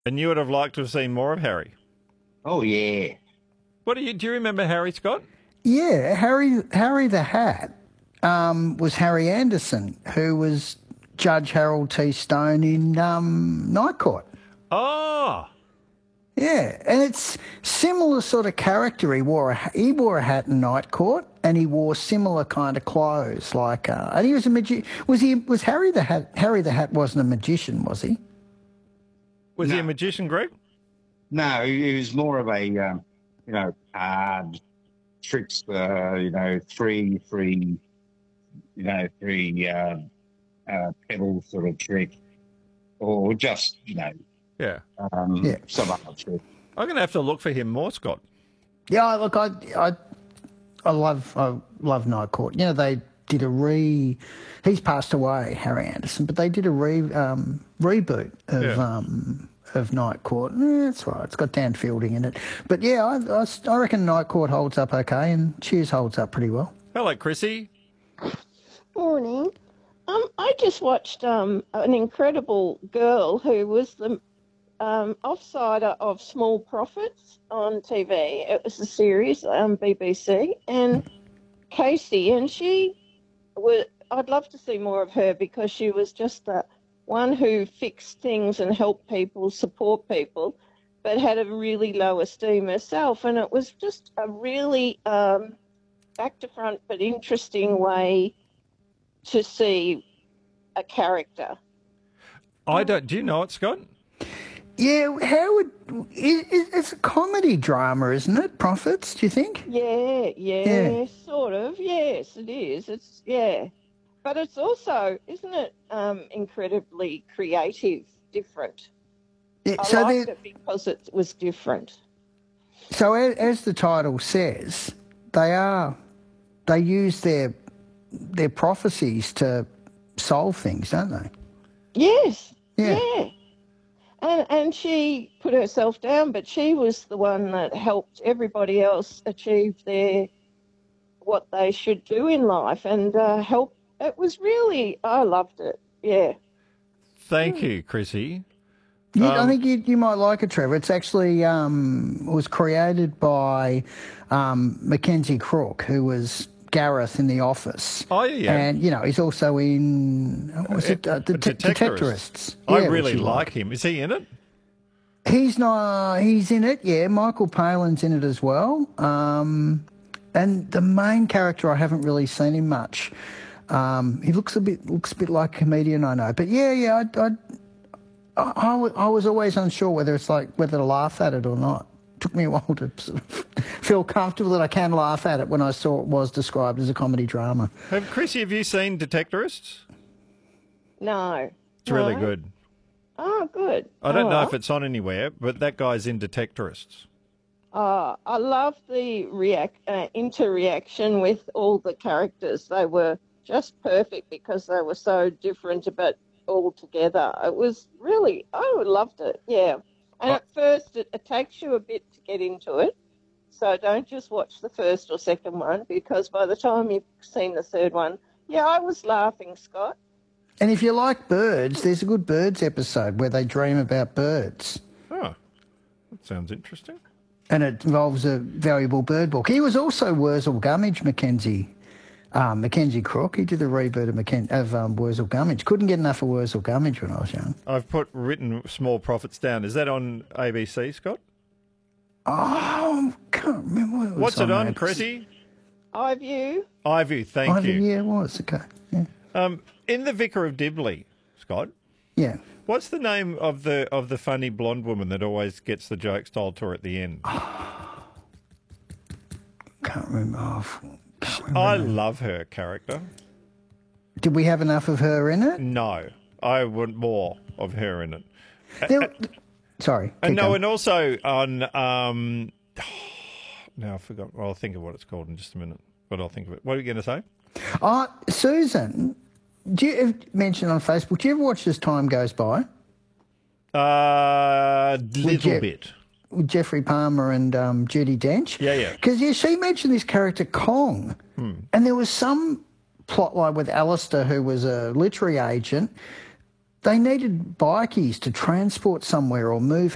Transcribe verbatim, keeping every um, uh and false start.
And you would have liked to have seen more of Harry. Oh, yeah. What do you do? You remember Harry, Scott? Yeah, Harry Harry the Hat um, was Harry Anderson, who was Judge Harold T. Stone in um, Night Court. Oh. Yeah, and it's similar sort of character. He wore a he wore a hat in Night Court, and he wore similar kind of clothes. Like, uh, and he was a magi- Was he? Was Harry the Hat? Harry the Hat wasn't a magician, was he? Was No. he a magician, Greg? No, he was more of a, um, you know, card tricks, uh, you know, three, three, you know, three uh, uh, pedal sort of trick, or just, you know, Yeah. um, Yeah. some other trick. I'm going to have to look for him more, Scott. Yeah, look, I, I, I love, I love Night Court. You know, they did a re. He's passed away, Harry Anderson, but they did a re um, reboot of Yeah. um, of Night Court. Eh, that's right. It's got Dan Fielding in it, but yeah, I, I, I reckon Night Court holds up okay, and Cheers holds up pretty well. Hello, Chrissy. Morning. Um, I just watched um, an incredible girl who was the um, offsider of Small Profits on T V. It was a series on B B C, and Casey, and she was. I'd love to see more of her because she was just the one who fixed things and helped people, support people, but had a really low esteem herself, and it was just a really um, back to front but interesting way to see a character. I don't. Do you know it, Scott? Yeah, how would it, it's a comedy drama, isn't it? Profits? Do you think? Yeah, yeah, Yeah. sort of. Yes, it is. It's yeah, but it's also, isn't it, um, incredibly creative, different. Yeah, I so liked they- it because it was different. So as, as the title says, they are they use their their prophecies to solve things, don't they? Yes. Yeah. Yeah. And and she put herself down, but she was the one that helped everybody else achieve their what they should do in life, and uh, help. It was really, I loved it. Yeah. Thank you, Chrissy. Yeah, I Um, think you, you might like it, Trevor. It's actually um, was created by um, Mackenzie Crook, who was Gareth in The Office. Oh, yeah, yeah. And, you know, he's also in, what was it, uh, the Te- Detectorists. I Yeah, really which you like him. Is he in it? He's not, he's in it, yeah. Michael Palin's in it as well. Um, and the main character, I haven't really seen him much. Um, he looks a bit looks a bit like a comedian, I know. But yeah, yeah, I, I, I, I wa- I was always unsure whether it's like whether to laugh at it or not. Took me a while to sort of feel comfortable that I can laugh at it when I saw it was described as a comedy drama. Have Chrissy, have you seen Detectorists? No. It's really No? good. Oh, good. I don't All know right. if it's on anywhere, but that guy's in Detectorists. Oh, I love the react uh, interreaction with all the characters. They were just perfect because they were so different, but all together. It was really, I loved it. Yeah. And Uh, at first, it, it takes you a bit to get into it. So don't just watch the first or second one, because by the time you've seen the third one, yeah, I was laughing, Scott. And if you like birds, there's a good birds episode where they dream about birds. Oh, that sounds interesting. And it involves a valuable bird book. He was also Wurzel Gummidge, Mackenzie. Um, Mackenzie Crook. He did the reboot of, Macken- of um, Wurzel Gummidge. Couldn't get enough of Wurzel Gummidge when I was young. I've put written Small Profits down. Is that on A B C, Scott? Oh, can't remember what it was. What's it on, that. Chrissy? iView. Ivy, thank I you. think, yeah, it was. Okay. Yeah. Um, in The Vicar of Dibley, Scott, Yeah. what's the name of the of the funny blonde woman that always gets the jokes told to her at the end? Can't remember. Oh, can't remember. I love her character. Did we have enough of her in it? No, I want more of her in it. There, sorry. And keep no, going. and also on. Um, now I forgot. Well, I'll think of what it's called in just a minute. But I'll think of it. What are you going to say? Oh, Susan, do you ever mention on Facebook, do you ever watch As Time Goes By? Uh, little Je- bit. With Jeffrey Palmer and um, Judi Dench? Yeah, yeah. Because yeah, she mentioned this character Kong, and there was some plotline with Alistair, who was a literary agent. They needed bikies to transport somewhere or move